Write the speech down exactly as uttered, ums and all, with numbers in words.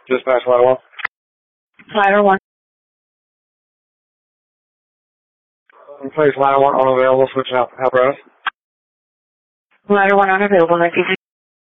Dispatch ladder one. Ladder one. Please, ladder one unavailable. Switch out. Apparatus. Ladder one unavailable. That gives you